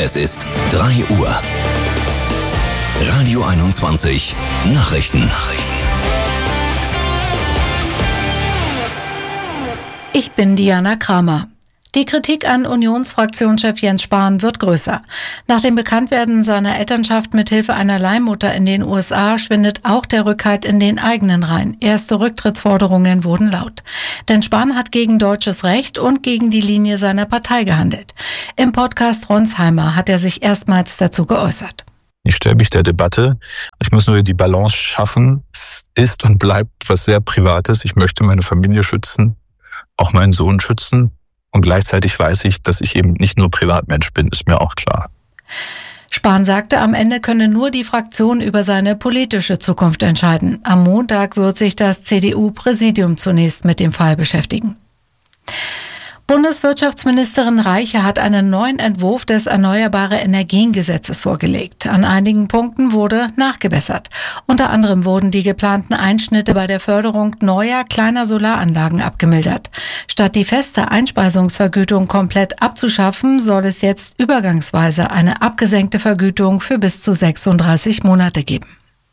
Es ist 3 Uhr. Radio 21 Nachrichten. Ich bin Diana Kramer. Die Kritik an Unionsfraktionschef Jens Spahn wird größer. Nach dem Bekanntwerden seiner Elternschaft mit Hilfe einer Leihmutter in den USA schwindet auch der Rückhalt in den eigenen Reihen. Erste Rücktrittsforderungen wurden laut. Denn Spahn hat gegen deutsches Recht und gegen die Linie seiner Partei gehandelt. Im Podcast Ronsheimer hat er sich erstmals dazu geäußert. Ich stelle mich der Debatte. Ich muss nur die Balance schaffen. Es ist und bleibt was sehr Privates. Ich möchte meine Familie schützen, auch meinen Sohn schützen. Und gleichzeitig weiß ich, dass ich eben nicht nur Privatmensch bin, ist mir auch klar. Spahn sagte, am Ende könne nur die Fraktion über seine politische Zukunft entscheiden. Am Montag wird sich das CDU-Präsidium zunächst mit dem Fall beschäftigen. Bundeswirtschaftsministerin Reiche hat einen neuen Entwurf des Erneuerbare-Energien-Gesetzes vorgelegt. An einigen Punkten wurde nachgebessert. Unter anderem wurden die geplanten Einschnitte bei der Förderung neuer, kleiner Solaranlagen abgemildert. Statt die feste Einspeisungsvergütung komplett abzuschaffen, soll es jetzt übergangsweise eine abgesenkte Vergütung für bis zu 36 Monate geben.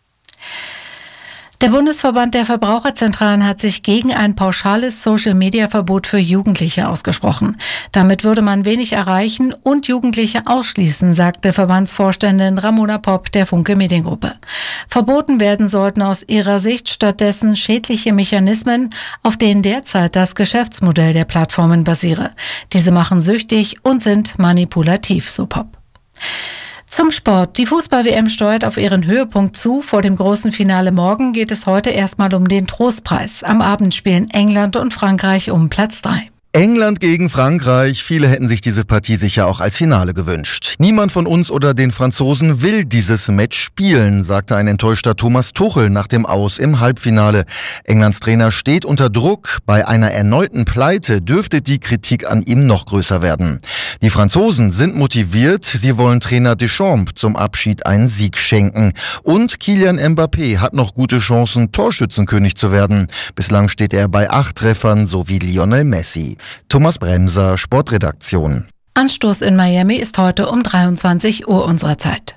Der Bundesverband der Verbraucherzentralen hat sich gegen ein pauschales Social-Media-Verbot für Jugendliche ausgesprochen. Damit würde man wenig erreichen und Jugendliche ausschließen, sagte Verbandsvorständin Ramona Popp der Funke Mediengruppe. Verboten werden sollten aus ihrer Sicht stattdessen schädliche Mechanismen, auf denen derzeit das Geschäftsmodell der Plattformen basiere. Diese machen süchtig und sind manipulativ, so Popp. Zum Sport. Die Fußball-WM steuert auf ihren Höhepunkt zu. Vor dem großen Finale morgen geht es heute erstmal um den Trostpreis. Am Abend spielen England und Frankreich um Platz 3. England gegen Frankreich. Viele hätten sich diese Partie sicher auch als Finale gewünscht. Niemand von uns oder den Franzosen will dieses Match spielen, sagte ein enttäuschter Thomas Tuchel nach dem Aus im Halbfinale. Englands Trainer steht unter Druck. Bei einer erneuten Pleite dürfte die Kritik an ihm noch größer werden. Die Franzosen sind motiviert. Sie wollen Trainer Deschamps zum Abschied einen Sieg schenken. Und Kylian Mbappé hat noch gute Chancen, Torschützenkönig zu werden. Bislang steht er bei 8 Treffern, so wie Lionel Messi. Thomas Bremser, Sportredaktion. Anstoß in Miami ist heute um 23 Uhr unserer Zeit.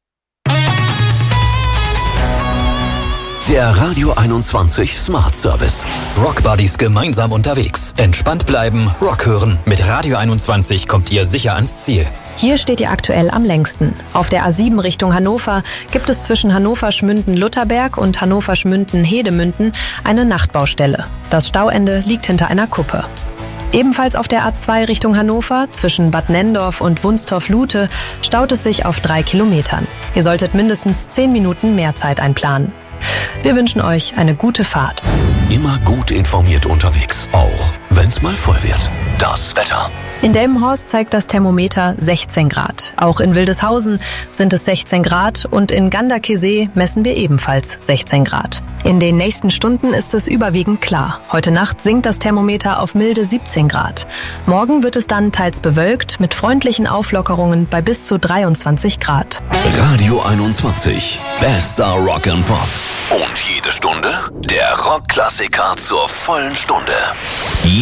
Der Radio 21 Smart Service. Rock Buddies gemeinsam unterwegs. Entspannt bleiben, Rock hören. Mit Radio 21 kommt ihr sicher ans Ziel. Hier steht ihr aktuell am längsten. Auf der A7 Richtung Hannover gibt es zwischen Hannover-Schmünden-Lutherberg und Hannover-Schmünden-Hedemünden eine Nachtbaustelle. Das Stauende liegt hinter einer Kuppe. Ebenfalls auf der A2 Richtung Hannover, zwischen Bad Nenndorf und Wunstorf-Lute, staut es sich auf 3 Kilometern. Ihr solltet mindestens 10 Minuten mehr Zeit einplanen. Wir wünschen euch eine gute Fahrt. Immer gut informiert unterwegs, auch wenn's mal voll wird. Das Wetter. In Delmenhorst zeigt das Thermometer 16 Grad. Auch in Wildeshausen sind es 16 Grad und in Ganderkesee messen wir ebenfalls 16 Grad. In den nächsten Stunden ist es überwiegend klar. Heute Nacht sinkt das Thermometer auf milde 17 Grad. Morgen wird es dann teils bewölkt mit freundlichen Auflockerungen bei bis zu 23 Grad. Radio 21. Bester Rock and Pop. Und jede Stunde der Rockklassiker zur vollen Stunde.